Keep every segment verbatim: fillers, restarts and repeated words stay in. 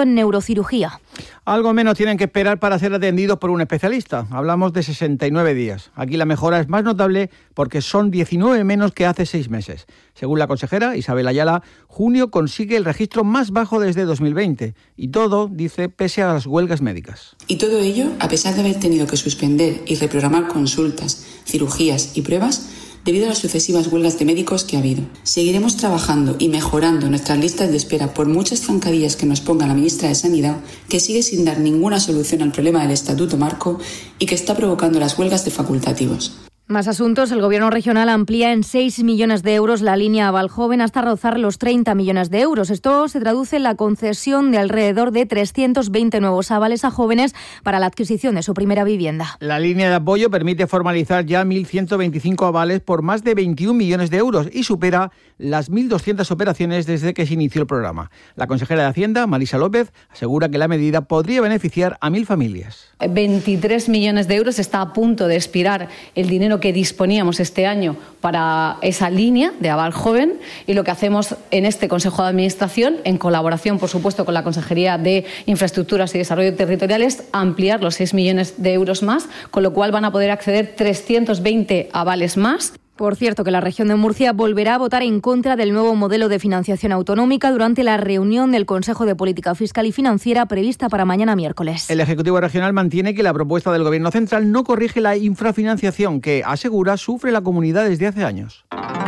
en neurocirugía. Algo menos tienen que esperar para ser atendidos por un especialista. Hablamos de sesenta y nueve días. Aquí la mejora es más notable porque son diecinueve menos que hace seis meses. Según la consejera Isabel Ayala, junio consigue el registro más bajo desde dos mil veinte. Y todo, dice, pese a las huelgas médicas. Y todo ello a pesar de haber tenido que suspender y reprogramar consultas, cirugías y pruebas debido a las sucesivas huelgas de médicos que ha habido. Seguiremos trabajando y mejorando nuestras listas de espera por muchas zancadillas que nos ponga la ministra de Sanidad, que sigue sin dar ninguna solución al problema del Estatuto Marco y que está provocando las huelgas de facultativos. Más asuntos. El Gobierno regional amplía en seis millones de euros la línea Aval-Joven hasta rozar los treinta millones de euros. Esto se traduce en la concesión de alrededor de trescientos veinte nuevos avales a jóvenes para la adquisición de su primera vivienda. La línea de apoyo permite formalizar ya mil ciento veinticinco avales por más de veintiún millones de euros y supera las mil doscientas operaciones desde que se inició el programa. La consejera de Hacienda, Marisa López, asegura que la medida podría beneficiar a mil familias. veintitrés millones de euros, está a punto de expirar el dinero que disponíamos este año para esa línea de Aval Joven, y lo que hacemos en este Consejo de Administración, en colaboración, por supuesto, con la Consejería de Infraestructuras y Desarrollo Territorial, es ampliar los seis millones de euros más, con lo cual van a poder acceder trescientos veinte avales más. Por cierto, que la región de Murcia volverá a votar en contra del nuevo modelo de financiación autonómica durante la reunión del Consejo de Política Fiscal y Financiera prevista para mañana miércoles. El Ejecutivo Regional mantiene que la propuesta del Gobierno central no corrige la infrafinanciación que, asegura, sufre la comunidad desde hace años.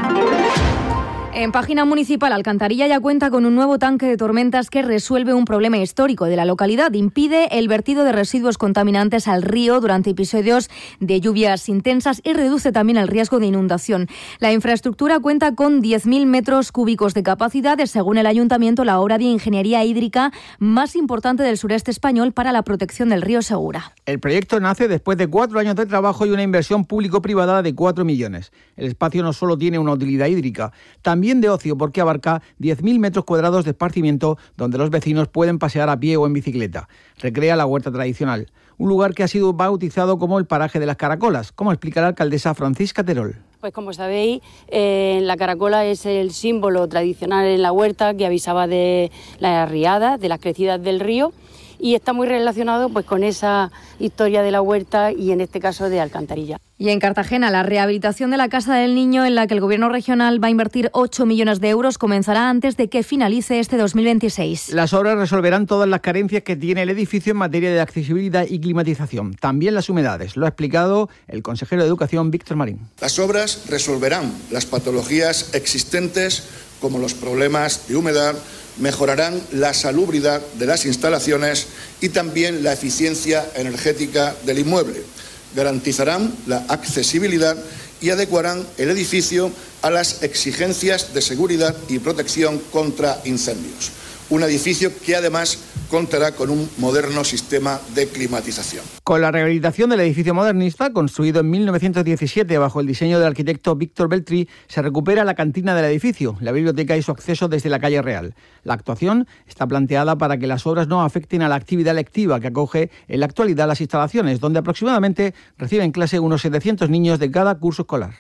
En página municipal, Alcantarilla ya cuenta con un nuevo tanque de tormentas que resuelve un problema histórico de la localidad. Impide el vertido de residuos contaminantes al río durante episodios de lluvias intensas y reduce también el riesgo de inundación. La infraestructura cuenta con diez mil metros cúbicos de capacidad. Es, según el Ayuntamiento, la obra de ingeniería hídrica más importante del sureste español para la protección del río Segura. El proyecto nace después de cuatro años de trabajo y una inversión público-privada de cuatro millones. El espacio no solo tiene una utilidad hídrica, también de ocio, porque abarca diez mil metros cuadrados de esparcimiento donde los vecinos pueden pasear a pie o en bicicleta. Recrea la huerta tradicional, un lugar que ha sido bautizado como el paraje de las caracolas, como explica la alcaldesa Francisca Terol. Pues como sabéis, eh, la caracola es el símbolo tradicional en la huerta que avisaba de las riadas, de las crecidas del río, y está muy relacionado pues con esa historia de la huerta y en este caso de Alcantarilla. Y en Cartagena, la rehabilitación de la Casa del Niño, en la que el Gobierno regional va a invertir ocho millones de euros, comenzará antes de que finalice este dos mil veintiséis. Las obras resolverán todas las carencias que tiene el edificio en materia de accesibilidad y climatización, también las humedades. Lo ha explicado el consejero de Educación, Víctor Marín. Las obras resolverán las patologías existentes, como los problemas de humedad, mejorarán la salubridad de las instalaciones y también la eficiencia energética del inmueble. Garantizarán la accesibilidad y adecuarán el edificio a las exigencias de seguridad y protección contra incendios. Un edificio que además contará con un moderno sistema de climatización. Con la rehabilitación del edificio modernista, construido en mil novecientos diecisiete bajo el diseño del arquitecto Víctor Beltrí, se recupera la cantina del edificio, la biblioteca y su acceso desde la calle Real. La actuación está planteada para que las obras no afecten a la actividad lectiva que acoge en la actualidad las instalaciones, donde aproximadamente reciben clase unos setecientos niños de cada curso escolar.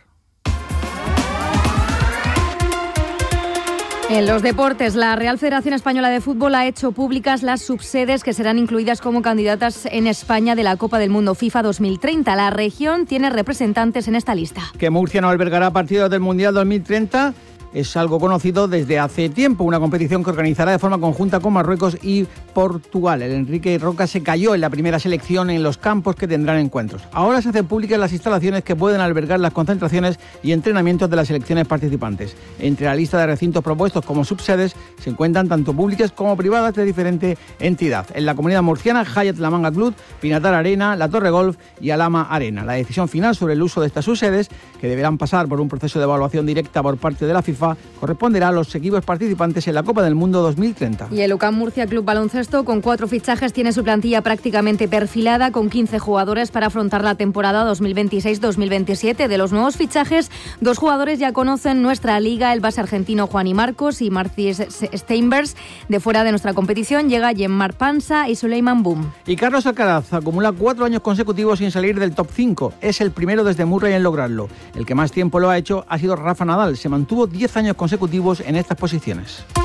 En los deportes, la Real Federación Española de Fútbol ha hecho públicas las subsedes que serán incluidas como candidatas en España de la Copa del Mundo FIFA dos mil treinta. La región tiene representantes en esta lista. Que Murcia no albergará partidos del Mundial dos mil treinta es algo conocido desde hace tiempo, una competición que organizará de forma conjunta con Marruecos y Portugal. El Enrique Roca se cayó en la primera selección en los campos que tendrán encuentros. Ahora se hacen públicas las instalaciones que pueden albergar las concentraciones y entrenamientos de las selecciones participantes. Entre la lista de recintos propuestos como subsedes se encuentran tanto públicas como privadas de diferente entidad. En la comunidad murciana, Hyatt La Manga Club, Pinatar Arena, La Torre Golf y Alhama Arena. La decisión final sobre el uso de estas subsedes, que deberán pasar por un proceso de evaluación directa por parte de la FIFA, corresponderá a los equipos participantes en la Copa del Mundo dos mil treinta. Y el UCAM Murcia Club Baloncesto, con cuatro fichajes, tiene su plantilla prácticamente perfilada, con quince jugadores para afrontar la temporada dos mil veintiséis dos mil veintisiete. De los nuevos fichajes, dos jugadores ya conocen nuestra liga, el base argentino Juani Marcos y Marcis Steinbergs. De fuera de nuestra competición llega Yemmar Pansa y Suleiman Boom. Y Carlos Alcaraz acumula cuatro años consecutivos sin salir del top cinco. Es el primero desde Murray en lograrlo. El que más tiempo lo ha hecho ha sido Rafa Nadal. Se mantuvo diez años consecutivos en estas posiciones.